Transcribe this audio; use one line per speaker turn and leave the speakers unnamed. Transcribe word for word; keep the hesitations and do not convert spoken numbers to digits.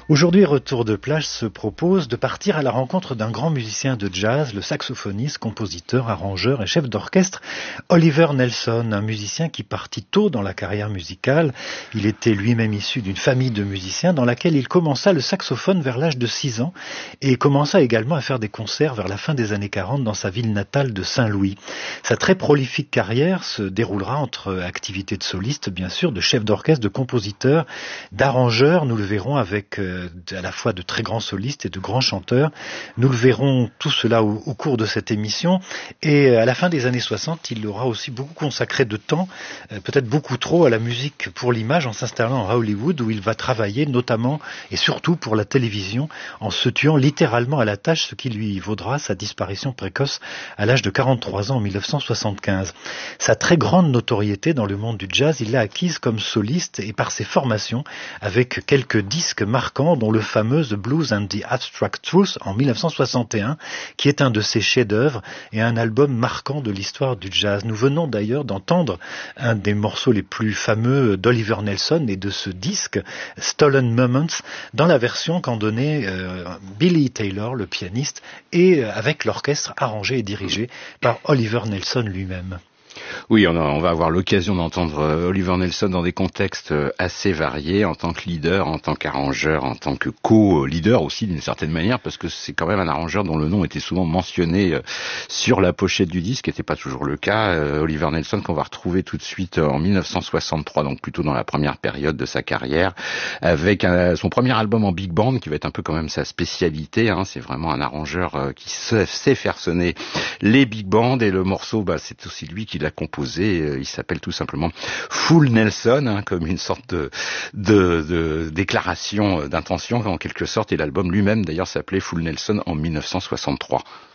Aujourd'hui, Retour de plage se propose de partir à la rencontre d'un grand musicien de jazz, le saxophoniste, compositeur, arrangeur et chef d'orchestre Oliver Nelson, un musicien qui partit tôt dans la carrière musicale. Il était lui-même issu d'une famille de musiciens dans laquelle il commença le saxophone vers l'âge de six ans et commença également à faire des concerts vers la fin des années quarante dans sa ville natale de Saint-Louis. Sa très prolifique carrière se déroulera entre activités de soliste, bien sûr, de chef d'orchestre, de compositeur, d'arrangeur. Nous le verrons avec euh, à la fois de très grands solistes et de grands chanteurs. Nous le verrons tout cela au, au cours de cette émission. Et à la fin des années soixante, il aura aussi beaucoup consacré de temps, euh, peut-être beaucoup trop, à la musique pour l'image en s'installant à Hollywood où il va travailler notamment et surtout pour la télévision en se tuant littéralement à la tâche, ce qui lui vaudra sa disparition précoce à l'âge de quarante-trois ans en mille neuf cent soixante-quinze. Sa très grande notoriété dans le monde du jazz, il l'a acquise comme soliste et par ses formations avec quelques disques marquants dont le fameux The Blues and the Abstract Truth en mille neuf cent soixante et un, qui est un de ses chefs-d'œuvre et un album marquant de l'histoire du jazz. Nous venons d'ailleurs d'entendre un des morceaux les plus fameux d'Oliver Nelson et de ce disque, Stolen Moments, dans la version qu'en donnait euh, Billy Taylor, le pianiste, et avec l'orchestre arrangé et dirigé par Oliver Nelson lui-même.
Oui, on, a, on va avoir l'occasion d'entendre Oliver Nelson dans des contextes assez variés, en tant que leader, en tant qu'arrangeur, en tant que co-leader aussi d'une certaine manière, parce que c'est quand même un arrangeur dont le nom était souvent mentionné sur la pochette du disque, qui n'était pas toujours le cas. Oliver Nelson qu'on va retrouver tout de suite en mille neuf cent soixante-trois, donc plutôt dans la première période de sa carrière, avec un, son premier album en big band, qui va être un peu quand même sa spécialité. Hein, c'est vraiment un arrangeur qui sait, sait faire sonner les big bands, et le morceau, bah, c'est aussi lui qui l'a composé. Il s'appelle tout simplement Full Nelson, hein, comme une sorte de, de, de déclaration d'intention en quelque sorte, et l'album lui-même d'ailleurs s'appelait Full Nelson en mille neuf cent soixante-trois.